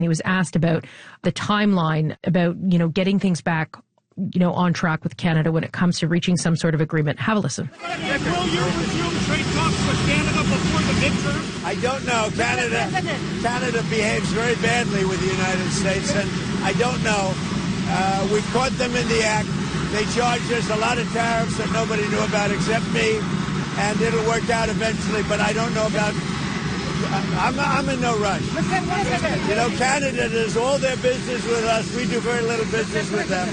He was asked about the timeline, about, getting things back, on track with Canada when it comes to reaching some sort of agreement. Have a listen. Will you resume trade talks with Canada before the midterm? I don't know. Canada behaves very badly with the United States, and I don't know. We caught them in the act. They charged us a lot of tariffs that nobody knew about except me, and it'll work out eventually, but I don't know about... I'm in no rush. Canada does all their business with us. We do very little business with them.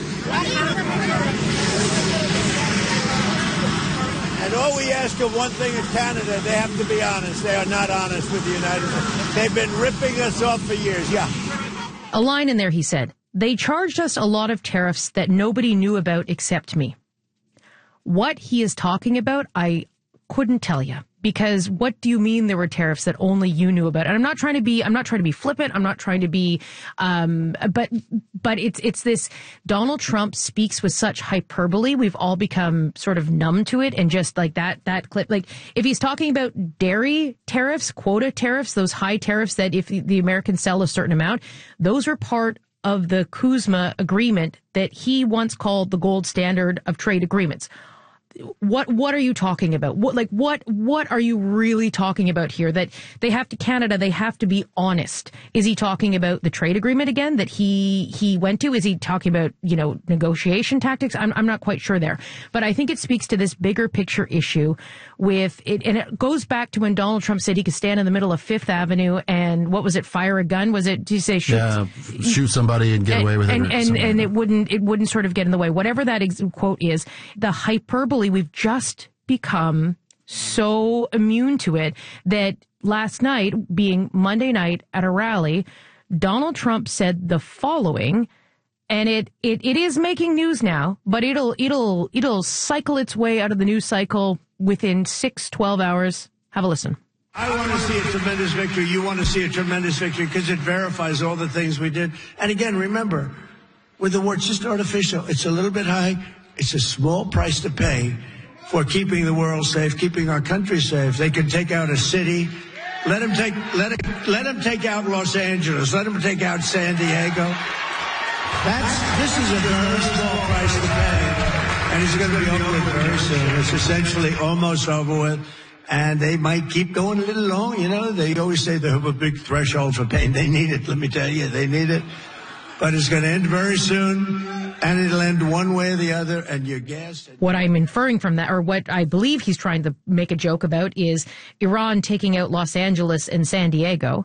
And all we ask of one thing in Canada, they have to be honest. They are not honest with the United States. They've been ripping us off for years. Yeah. A line in there, he said, they charged us a lot of tariffs that nobody knew about except me. What he is talking about, I couldn't tell you. Because what do you mean there were tariffs that only you knew about? And I'm not trying to be flippant. I'm not trying to be, but it's this Donald Trump speaks with such hyperbole. We've all become sort of numb to it. And just like that clip, like if he's talking about dairy tariffs, quota tariffs, those high tariffs that if the Americans sell a certain amount, those are part of the CUSMA agreement that he once called the gold standard of trade agreements. What are you talking about? What are you really talking about here? That they have to be honest. Is he talking about the trade agreement again that he went to? Is he talking about, negotiation tactics? I'm not quite sure there. But I think it speaks to this bigger picture issue with it, and it goes back to when Donald Trump said he could stand in the middle of Fifth Avenue and what was it, fire a gun? Was it, did you say shoot somebody and get away with it? And it wouldn't sort of get in the way. Whatever that quote is, the hyperbole, we've just become so immune to it that last night, being Monday night at a rally, Donald Trump said the following, and it is making news now, but it'll cycle its way out of the news cycle within 12 hours. Have a listen. I want to see a tremendous victory. You want to see a tremendous victory because it verifies all the things we did. And again, remember, with the war, it's just artificial. It's a little bit high. It's a small price to pay for keeping the world safe, keeping our country safe. They can take out a city. Let them take out Los Angeles. Let them take out San Diego. This is a very small price to pay, and it's going to be over with very soon. It's essentially almost over with, and they might keep going a little long. They always say they have a big threshold for pain. They need it. Let me tell you, they need it. But it's going to end very soon, and it'll end one way or the other, and you're gassed. What I'm inferring from that, or what I believe he's trying to make a joke about, is Iran taking out Los Angeles and San Diego.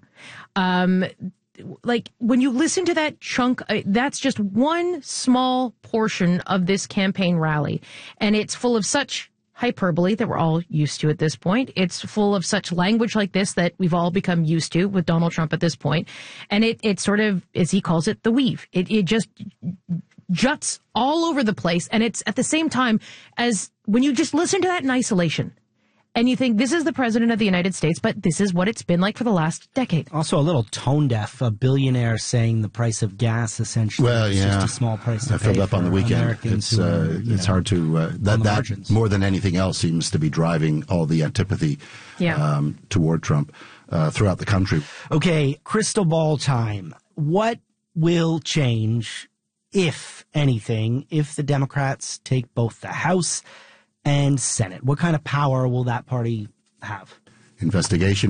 Like, when you listen to that chunk, that's just one small portion of this campaign rally, and it's full of such hyperbole that we're all used to at this point. It's full of such language like this that we've all become used to with Donald Trump at this point. And it sort of, as he calls it, the weave. It just juts all over the place. And it's at the same time as when you just listen to that in isolation and you think this is the president of the United States, but this is what it's been like for the last decade. Also a little tone deaf, a billionaire saying the price of gas essentially is just a small price to pay. I filled up on the weekend. Americans it's hard to, that more than anything else seems to be driving all the antipathy toward Trump throughout the country. Okay, crystal ball time. What will change, if anything, if the Democrats take both the House and Senate? What kind of power will that party have? Investigation,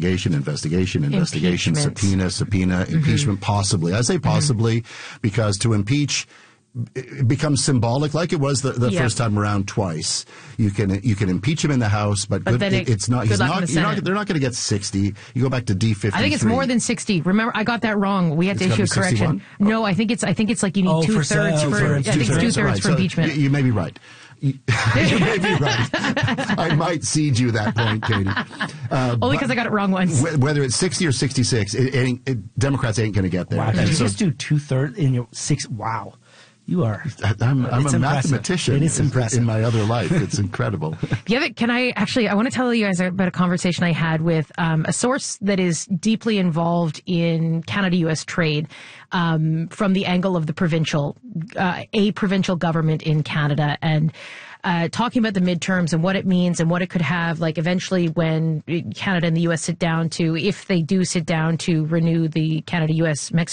subpoena, impeachment, possibly. I say possibly because to impeach it becomes symbolic, like it was the first time around twice. You can impeach him in the House, but then it's not. They're not going to get 60. You go back to D53. I think it's more than 60. Remember, I got that wrong. We had to issue a correction. No, I think it's like you need 2/3 for. I think it's 2/3 for impeachment. You may be right. You may be right. I might cede you that point, Katie. Only because I got it wrong once. Whether it's 60 or 66, Democrats ain't going to get there. Wow, did you just do 2/3 in your 6? Wow. You are. I'm a mathematician. It is impressive. In my other life. It's incredible. I want to tell you guys about a conversation I had with a source that is deeply involved in Canada-U.S. trade from the angle of the provincial government in Canada, and talking about the midterms and what it means and what it could have, like eventually when Canada and the U.S. if they do sit down to renew the Canada-U.S. Mexico